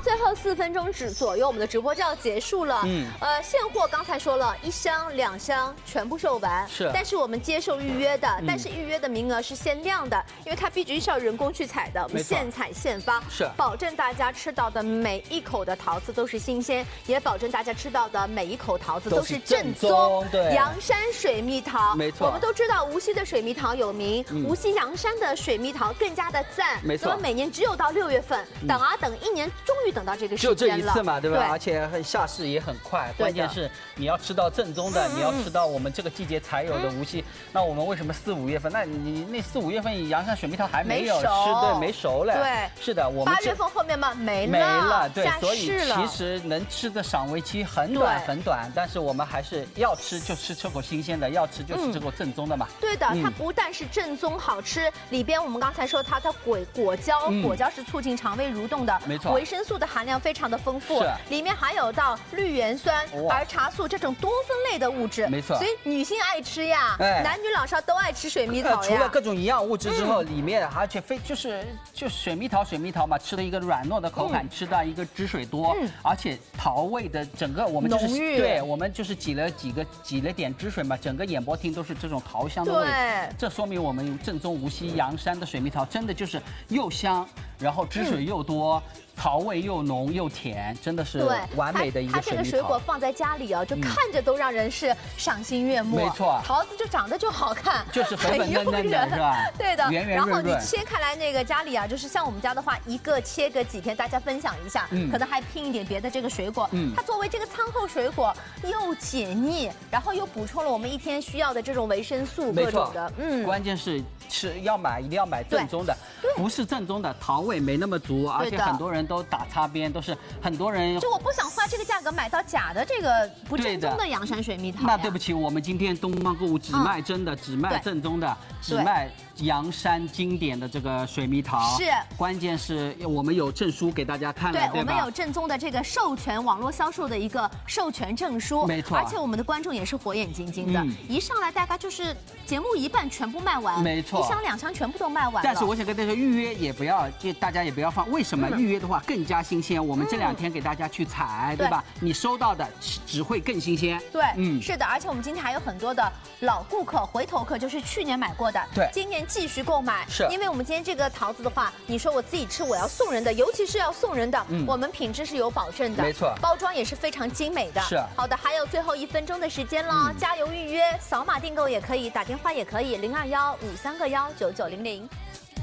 最后4分钟左右，我们的直播就要结束了。现货刚才说了，1箱、2箱全部售完。 是， 但是我们接受预约的，但是预约的名额是限量的，因为它必须是要人工去采的，我们现采现发， 是保证大家吃到的每一口的桃子都是新鲜，也保证大家吃到的每一口桃子都是正宗阳山水蜜桃。 没错， 我们都知道无锡的水蜜桃有名，无锡阳山的水蜜桃更加的赞。 没错， 那么每年只有到6月份，等啊等1年，终于等到这个时间了。 就这一次嘛，对吧？而且下市也很快，关键是你要吃到正宗的，你要吃到我们这个季节才有的无锡。那我们为什么4、5月份？那你那4、5月份阳山水蜜桃还没有吃，对，没熟嘞。对，是的，我们 8月份后面嘛没了，对，所以其实能吃的赏味期很短，但是我们还是要吃就吃这口新鲜的，要吃就吃这口正宗的嘛。 对的，它不但是正宗好吃，里边我们刚才说它果胶是促进肠胃蠕动的， 没错， 维生素的含量非常的丰富，里面含有到绿原酸、儿茶素这种多酚类的物质， 没错， 所以女性爱吃呀，男女老少都爱吃水蜜桃呀。 除了各种营养物质之后，里面而且就水蜜桃嘛，吃的一个软糯的口感，吃到一个汁水多，而且桃味的整个我们就是对，我们就是挤了点汁水嘛，整个演播厅都是这种桃香的味，这说明我们正宗无锡阳山的水蜜桃真的就是又香，然后汁水又多。桃味又浓又甜，真的是完美的一个水蜜桃。它这个水果放在家里啊，就看着都让人是赏心悦目。 没错， 桃子就长得就好看， 就是粉粉嫩嫩的，是吧？ 对的， 圆圆润润。 然后你切开来那个家里啊，就是像我们家的话，一个切个几天，大家分享一下，可能还拼一点别的这个水果。它作为这个餐后水果，又解腻，然后又补充了我们一天需要的这种维生素各种的。 关键是一定要买正宗的，不是正宗的桃味没那么足，而且很多人都打擦边，都是很多人就我不想花这个价格买到假的这个不正宗的阳山水蜜桃。 那对不起，我们今天东方购物只卖真的，只卖正宗的，只卖阳山经典的这个水蜜桃。 是， 关键是我们有证书给大家看了，对吧？ 我们有正宗的这个授权网络销售的一个授权证书， 没错。 而且我们的观众也是火眼金睛的，一上来大概就是节目一半全部卖完， 没错， 1箱2箱全部都卖完了。 但是我想跟大家说，预约也不要，就大家也不要放。为什么预约的话更加新鲜？我们这2天给大家去采，对吧？你收到的只会更新鲜。 对，是的。而且我们今天还有很多的老顾客、回头客，就是去年买过的， 对， 今年继续购买。 是， 因为我们今天这个桃子的话，你说我自己吃，我要送人的，尤其是要送人的，我们品质是有保证的， 没错， 包装也是非常精美的。 是。 好的，还有最后1分钟的时间了，加油预约，扫码订购也可以，打电话也可以，02153个19900。